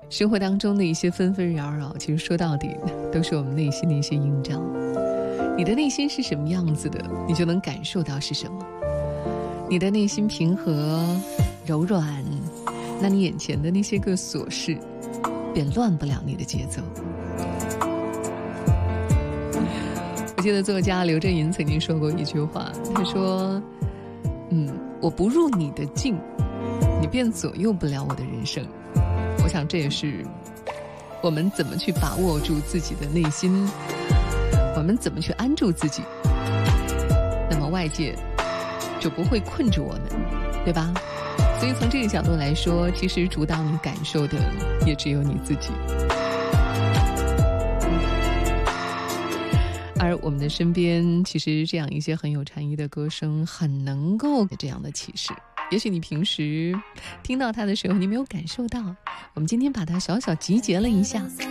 生活当中的一些纷纷扰扰，其实说到底都是我们内心的一些映照。你的内心是什么样子的，你就能感受到是什么。你的内心平和柔软，那你眼前的那些个琐事便乱不了你的节奏。我记得作家刘震云曾经说过一句话，他说我不入你的境，你便左右不了我的人生。我想这也是我们怎么去把握住自己的内心，我们怎么去安住自己，那么外界就不会困住我们，对吧？所以从这个角度来说，其实主导你感受的也只有你自己。而我们的身边其实这样一些很有禅意的歌声，很能够给这样的启示。也许你平时听到它的时候你没有感受到，我们今天把它小小集结了一下，